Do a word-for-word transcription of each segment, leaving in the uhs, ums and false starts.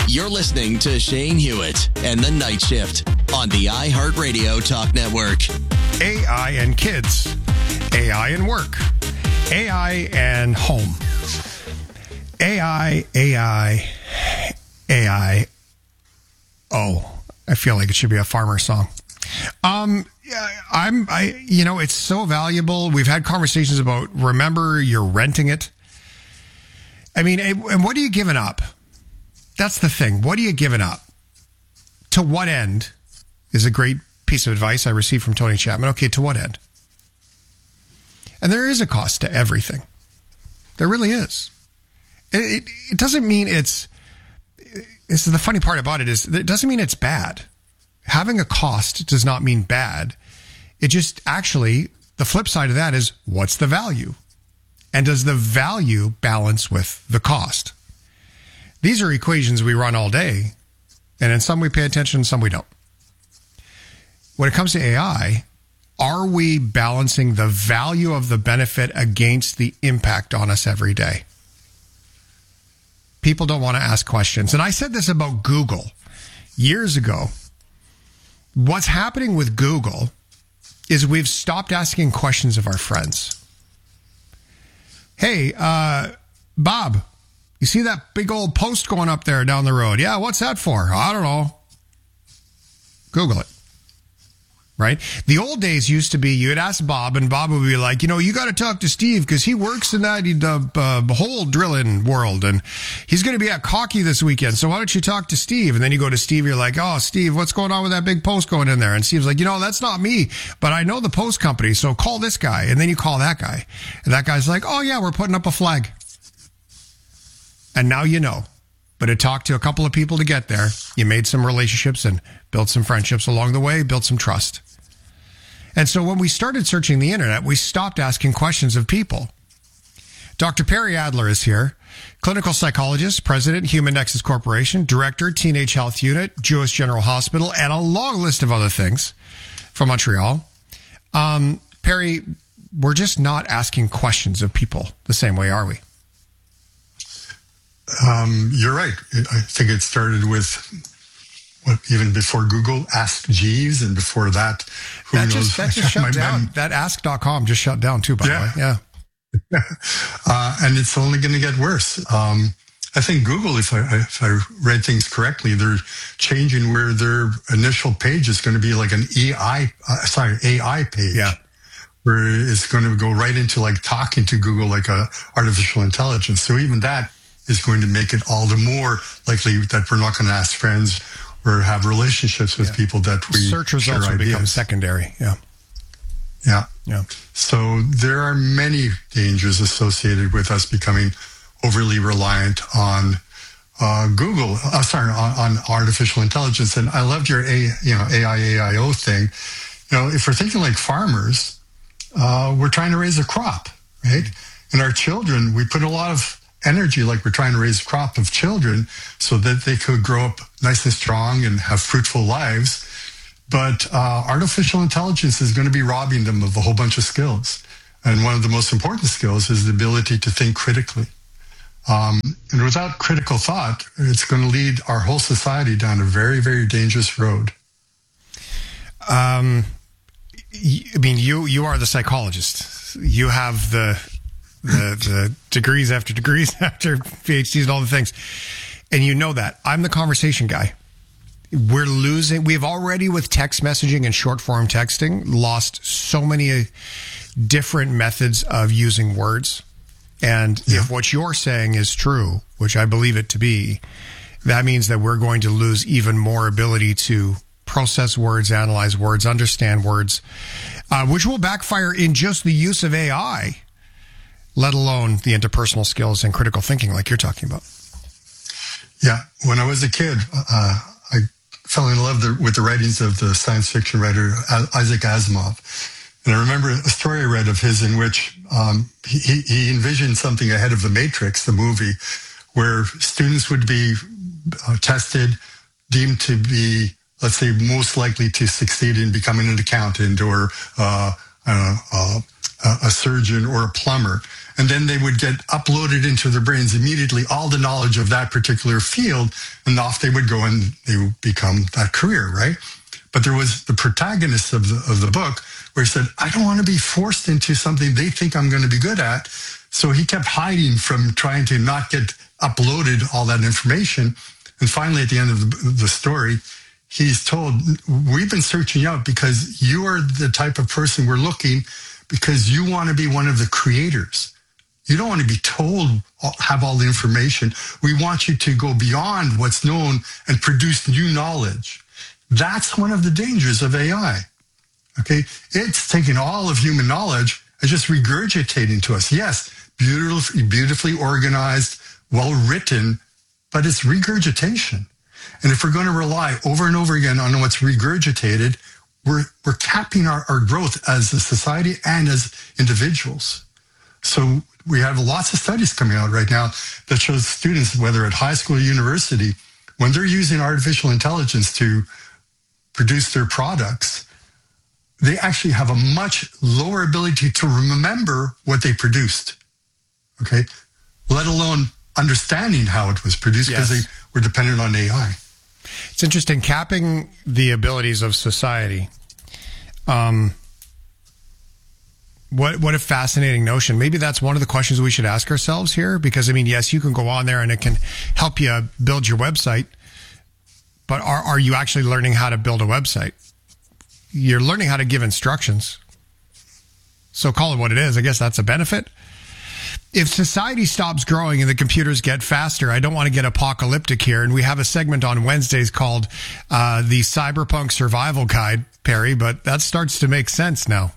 You're listening to Shane Hewitt and The Night Shift on the iHeartRadio Talk Network. A I and kids, A I and work, A I and home, A I, A I, A I. Oh, I feel like it should be a farmer song. Um, yeah, I'm, I, you know, it's so valuable. We've had conversations about, remember, you're renting it. I mean, and what are you giving up? That's the thing. What are you giving up? To what end is a great piece of advice I received from Tony Chapman. Okay, to what end? And there is a cost to everything. There really is. It, it, it doesn't mean it's, this is the funny part about it is, it doesn't mean it's bad. Having a cost does not mean bad. It just actually, the flip side of that is, what's the value? And does the value balance with the cost? These are equations we run all day, and in some we pay attention, some we don't. When it comes to A I, are we balancing the value of the benefit against the impact on us every day? People don't want to ask questions. And I said this about Google years ago. What's happening with Google is we've stopped asking questions of our friends. Hey, uh, Bob, you see that big old post going up there down the road? Yeah, what's that for? I don't know. Google it. Right? The old days used to be you'd ask Bob, and Bob would be like, you know, you got to talk to Steve because he works in that uh, uh, hole drilling world, and he's going to be at Cocky this weekend. So why don't you talk to Steve? And then you go to Steve, you're like, oh, Steve, what's going on with that big post going in there? And Steve's like, you know, that's not me, but I know the post company, so call this guy. And then you call that guy. And that guy's like, oh, yeah, we're putting up a flag. And now you know. But it talked to a couple of people to get there. You made some relationships and built some friendships along the way, built some trust. And so when we started searching the internet, we stopped asking questions of people. Doctor Perry Adler is here, clinical psychologist, president, Human Nexus Corporation, director, Teenage Health Unit, Jewish General Hospital, and a long list of other things from Montreal. Um, Perry, we're just not asking questions of people the same way, are we? Um, you're right. I think it started with... What, even before Google, Ask Jeeves, and before that, who that knows? Just, that just shut down. Man. That ask dot com just shut down too, by yeah. the way. Yeah. uh, and it's only going to get worse. Um, I think Google, if I, if I read things correctly, they're changing where their initial page is going to be like an E I, uh, sorry, A I page. Yeah. Where it's going to go right into like talking to Google like a artificial intelligence. So even that is going to make it all the more likely that we're not going to ask friends or have relationships with yeah. people that we search results will become secondary. Yeah. Yeah. Yeah. So there are many dangers associated with us becoming overly reliant on uh, Google, uh, sorry, on, on artificial intelligence. And I loved your A, you know, A I A I O thing. You know, if we're thinking like farmers, uh, we're trying to raise a crop, right? And our children, we put a lot of energy, like we're trying to raise a crop of children so that they could grow up nice and strong and have fruitful lives. But uh, artificial intelligence is going to be robbing them of a whole bunch of skills. And one of the most important skills is the ability to think critically. Um, and without critical thought, it's going to lead our whole society down a very, very dangerous road. Um, I mean, you, you are the psychologist. You have the... the the degrees after degrees after PhDs and all the things. And you know that. I'm the conversation guy. We're losing. We've already, with text messaging and short form texting, lost so many different methods of using words. And yeah. if what you're saying is true, which I believe it to be, that means that we're going to lose even more ability to process words, analyze words, understand words, uh, which will backfire in just the use of A I. Let alone the interpersonal skills and critical thinking like you're talking about. Yeah. When I was a kid, uh, I fell in love the, with the writings of the science fiction writer Isaac Asimov. And I remember a story I read of his in which um, he, he envisioned something ahead of The Matrix, the movie, where students would be uh, tested, deemed to be, let's say, most likely to succeed in becoming an accountant or uh, I don't know, uh, a, a surgeon or a plumber. And then they would get uploaded into their brains immediately, all the knowledge of that particular field, and off they would go and they would become that career, right? But there was the protagonist of the, of the book where he said, I don't want to be forced into something they think I'm going to be good at. So he kept hiding from trying to not get uploaded all that information. And finally, at the end of the, the story, he's told, we've been searching you out because you are the type of person we're looking because you want to be one of the creators. You don't want to be told, have all the information. We want you to go beyond what's known and produce new knowledge. That's one of the dangers of A I. Okay? It's taking all of human knowledge and just regurgitating to us. Yes, beautifully, beautifully organized, well written, but it's regurgitation. And if we're going to rely over and over again on what's regurgitated, we're we're capping our, our growth as a society and as individuals. So we have lots of studies coming out right now that shows students, whether at high school or university, when they're using artificial intelligence to produce their products, they actually have a much lower ability to remember what they produced, okay? Let alone understanding how it was produced because yes. they were dependent on A I. It's interesting, capping the abilities of society. Um, what what a fascinating notion. Maybe that's one of the questions we should ask ourselves here, because, I mean, yes, you can go on there and it can help you build your website, but are, are you actually learning how to build a website? You're learning how to give instructions. So call it what it is. I guess that's a benefit. If society stops growing and the computers get faster, I don't want to get apocalyptic here. And we have a segment on Wednesdays called uh, the Cyberpunk Survival Guide, Perry, but that starts to make sense now.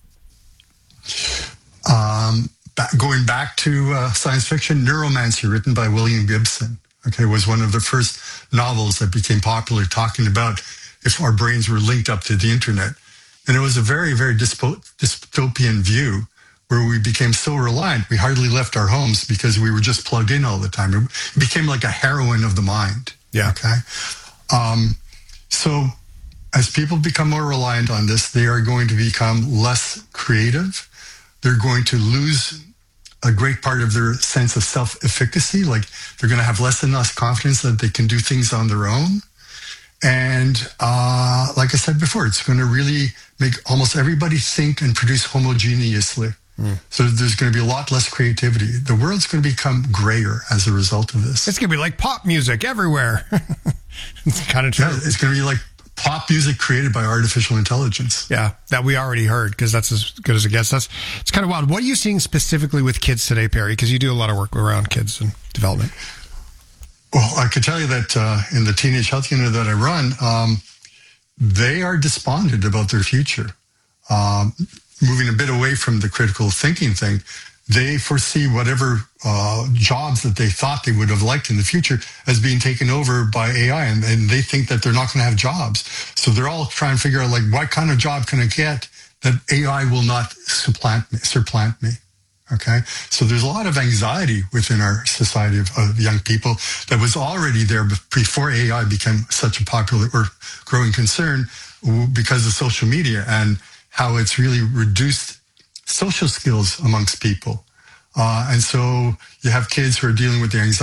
Um, back, going back to uh, science fiction, Neuromancer, written by William Gibson, okay, was one of the first novels that became popular, talking about if our brains were linked up to the internet. And it was a very, very dyspo- dystopian view where we became so reliant, we hardly left our homes because we were just plugged in all the time. It became like a heroin of the mind. Yeah. Okay. Um, so as people become more reliant on this, they are going to become less creative. They're going to lose a great part of their sense of self-efficacy. Like they're going to have less and less confidence that they can do things on their own. And uh, like I said before, it's going to really make almost everybody think and produce homogeneously. Mm. So there's going to be a lot less creativity. The world's going to become grayer as a result of this. It's going to be like pop music everywhere. It's kind of true. Yeah, it's going to be like pop music created by artificial intelligence. Yeah, that we already heard, because that's as good as it gets. That's, it's kind of wild. What are you seeing specifically with kids today, Perry? Because you do a lot of work around kids and development. Well, I could tell you that uh, in the teenage health unit that I run, um, they are despondent about their future. Um, moving a bit away from the critical thinking thing, they foresee whatever uh, jobs that they thought they would have liked in the future as being taken over by A I, and, and they think that they're not going to have jobs. So they're all trying to figure out, like, what kind of job can I get that A I will not supplant me, supplant me? Okay, so there's a lot of anxiety within our society of, of young people that was already there before A I became such a popular or growing concern because of social media and how it's really reduced social skills amongst people. Uh, and so you have kids who are dealing with the anxiety